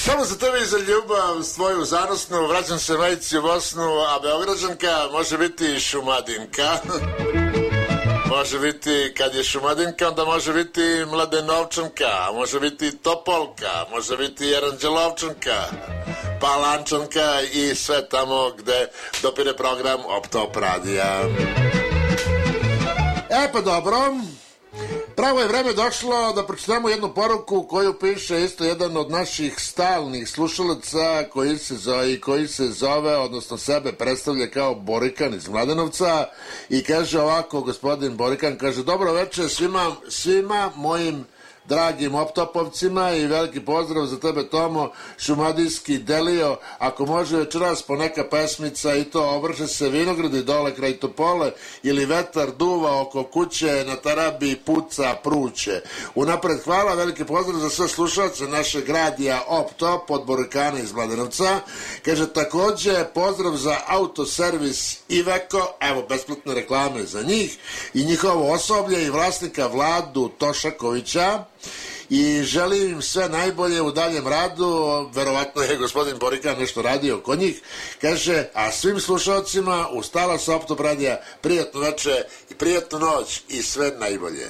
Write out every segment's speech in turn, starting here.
Samo za tebe i za ljubav svoju zanosnu, vraćam se majici u Bosnu, a Beograđanka može biti i Šumadinka. Može biti, kad je Šumadinka, onda može biti Mladenovčanka, može biti Topolka, može biti Aranđelovčanka, Palančanka i sve tamo gde dopire program Optop radija. Pa dobro, pravo je vreme došlo da pročitamo jednu poruku koju piše isto jedan od naših stalnih slušalaca koji se zove, odnosno sebe predstavlja kao Borikan iz Mladenovca i kaže ovako, gospodin Borikan kaže: dobro večer svima mojim dragim optopovcima i veliki pozdrav za tebe, Tomo, šumadijski Delio, ako može večeras po neka pesmica i to Ovrše se vinogradi dole kraj Topole ili Vetar duva oko kuće, na tarabi puca pruće. Unapred hvala, veliki pozdrav za sve slušalce našeg radija Optop od Borikana iz Mladenovca. Kaže takođe pozdrav za autoservis Iveco, evo besplatne reklame za njih i njihovo osoblje i vlasnika Vladu Tošakovića. I želim im sve najbolje u daljem radu, verovatno je gospodin Borikan nešto radio kod njih, kaže, a svim slušalcima u Stala sa Optop radija prijatno večer i prijatnu noć i sve najbolje.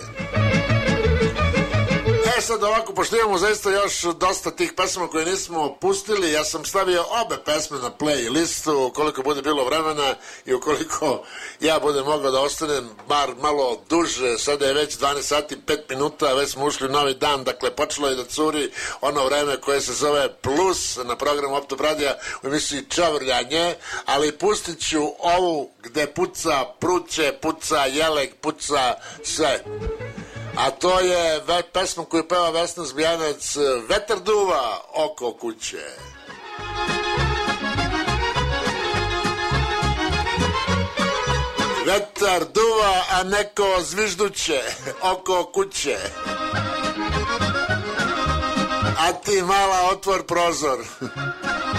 Sad ovako, pošto imamo zaista još dosta tih pesma koje nismo pustili, ja sam stavio obe pesme na playlistu, ukoliko bude bilo vremena i ukoliko ja budem mogao da ostanem bar malo duže. Sada je već 12 sati 5 minuta, već smo ušli u novi dan, dakle počelo je da curi ono vreme koje se zove Plus na programu Optop radija u emisiji Čavrljanje, ali pustit ću ovu gde puca pruće, puca jeleg, puca sve. A to je pesma koju peva Vesna Zbijanac, Vetar duva oko kuće. Vetar duva, a neko zvižduće oko kuće. A ti mala otvor prozor.